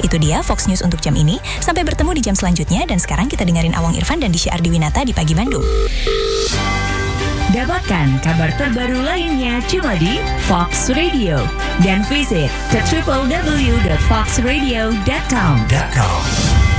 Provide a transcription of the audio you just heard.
Itu dia Fox News untuk jam ini. Sampai bertemu di jam selanjutnya. Dan sekarang kita dengerin Awang Irfan dan Disha Ardiwinata di Pagi Bandung. Dapatkan kabar terbaru lainnya cuma di Fox Radio. Dan visit ke www.foxradio.com.